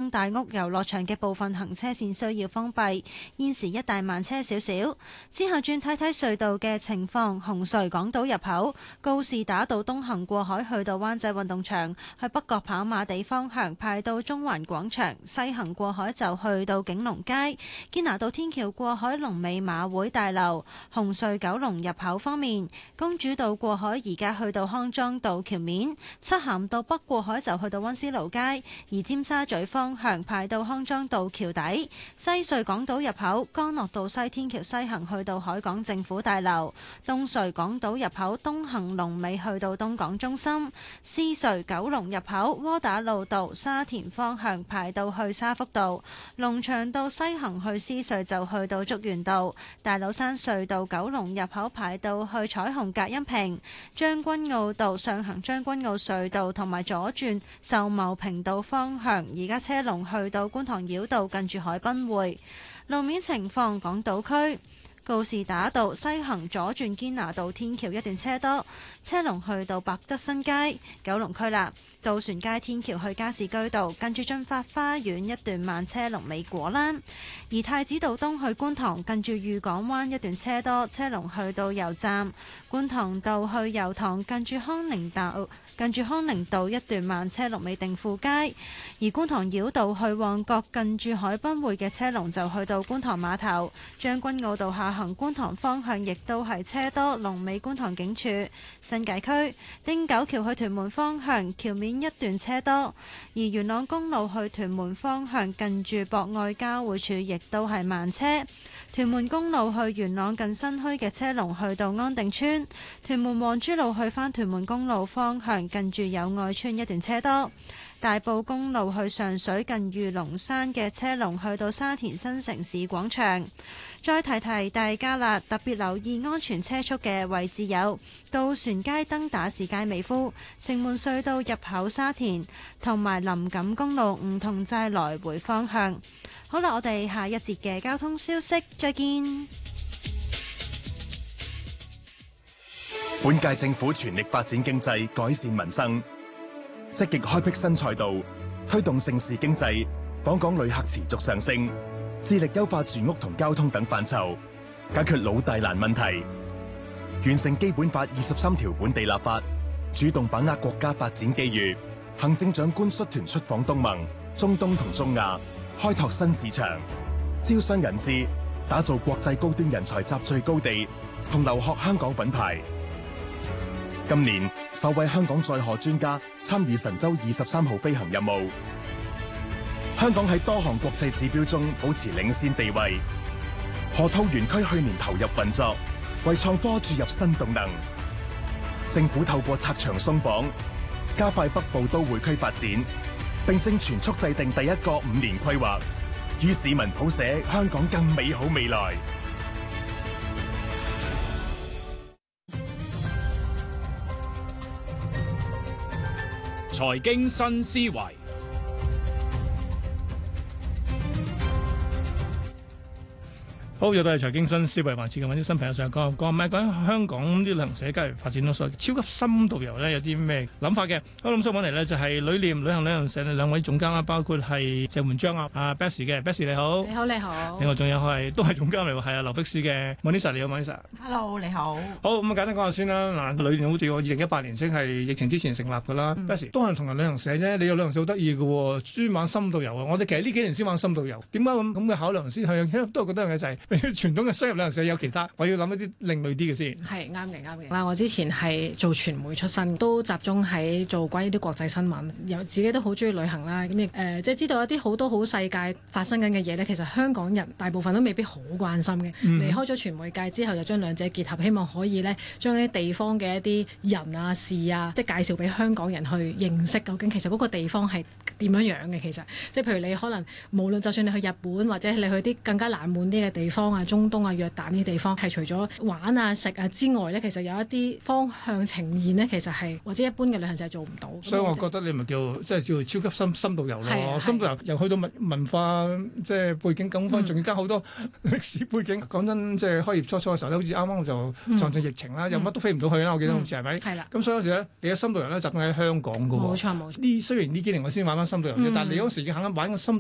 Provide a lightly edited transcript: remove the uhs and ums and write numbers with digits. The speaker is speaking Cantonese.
東大屋遊樂場嘅部分行車線需要封閉，現時一帶慢車少少。之後轉睇睇隧道嘅情況，紅隧港島入口告士打道東行過海去到灣仔運動場，去北角跑馬地方向排到中環廣場；西行過海就去到景隆街。堅拿道天橋過海龍尾馬會大樓。紅隧九龍入口方面，公主道過海而家去到康莊道橋面，漆咸道北過海就去到溫思勞街，而尖沙咀方向排到康莊道橋底。西隧港島入口干諾道西天橋西行去到海港政府大樓。東隧港島入口東行龍尾去到東港中心。獅隧九龍入口窩打老道沙田方向排到去沙福道。龍翔道西行去獅隧就去到竹園道。大老山隧道九龍入口排到去彩虹隔音屏。將軍澳道上行將軍澳隧道同埋左轉秀茂坪道方向，而家車龍去到觀塘繞道近住海濱匯。路面情況，港島區告士打道西行左轉堅拿道天橋一段車多，車龍去到百德新街。九龍區啦，渡船街天橋去加士居道近住駿發花園一段慢車龍尾果欄，而太子道東去觀塘近住裕港灣一段車多，車龍去到油站。觀塘道去油塘近住康寧道一段慢車龍尾定富街，而觀塘繞道去旺角近住海濱匯嘅車龍就去到觀塘碼頭。將軍澳道下行觀塘方向亦都係車多，龍尾觀塘警署。新界區汀九橋去屯門方向橋面一段車多，而元朗公路去屯門方向近住博愛交匯處亦都係慢車。屯門公路去元朗近新墟嘅車龍去到安定村。屯門皇珠路去返屯門公路方向近住友愛村一段車多。大埔公路去上水近御龍山嘅車龍去到沙田新城市廣場。再提提大家啦，特別留意安全車速嘅位置有渡船街登打士街美孚、城門隧道入口沙田同埋林錦公路梧桐寨來回方向。好啦，我哋下一節嘅交通消息再見。 本屆政府全力發展經濟，改善民生，積極開闢新賽道，推動盛事經濟，訪港旅客持續上升，致力優化住屋同交通等範疇，解決老大難問題，完成基本法23條本地立法，主動把握國家發展機遇。行政長官率團出訪東盟、中東同中亞，開拓新市場，招商引資，打造國際高端人才集聚高地同留學香港品牌。今年首位香港載荷專家參與神舟23號飛行任務，香港喺多項國際指標中保持領先地位。河套園區去年投入運作，為創科注入新動能。政府透過拆牆鬆綁，加快北部都會區發展，並正全速制定第一個5年規劃，與市民譜寫香港更美好未來。 財經新思維， 好，又到係財經新思維環節嘅，揾啲新朋友上講講，唔係講香港啲旅行社梗係發展到所謂超級深度遊咧，有啲咩諗法嘅？好，咁所以揾嚟呢就係旅念旅行社兩位總監啦，包括係鄭煥章阿 Bessy 嘅 Bessy 你好， 你好你好， 另外仲有都係總監嚟喎，係劉碧詩嘅 Melissa 你好 Melissa，Hello 你好， 好咁簡單講下先啦。嗱，旅念好似我2018年先係疫情之前成立㗎啦，Bessy 都係同人旅行社啫，你有旅行社好得意嘅喎，專玩深度遊啊！我哋其實呢幾年先玩深度遊，點解咁嘅考量先係？因為都係覺得樣嘢就係傳統嘅商業旅行社有其他，我要諗一啲另類啲嘅先。係啱嘅。 嗱，我之前係做傳媒出身，都集中喺做關於啲國際新聞，有自己都好中意旅行啦。咁亦即係知道一啲好多好世界發生緊嘅嘢咧，其實香港人大部分都未必好關心嘅。離開咗傳媒界之後，就將兩者結合，希望可以咧將一啲地方嘅一啲人啊事啊，即係介紹俾香港人去認識究竟其實嗰個地方係點樣樣嘅。其實即係譬如你可能無論就算你去日本或者你去啲更加冷門啲嘅地方啊，中東啊、約旦呢啲地方，係除咗玩啊、食啊之外咧，其實有一啲方向呈現咧，其實係或者一般嘅旅行社做唔到。 所以我覺得你咪叫即係叫超級深度遊咯。深度遊又去到文化即係背景咁分，仲要加好多歷史背景。講真，即係開業初嘅時候咧，好似啱啱就撞上疫情啦，又乜都飛唔到去啦。我記得好似係咪？係啦。咁所以嗰時咧，你嘅深度遊咧集中喺香港㗎喎。冇錯。呢雖然呢幾年我先玩翻深度遊啫，但係你嗰時已經肯玩個深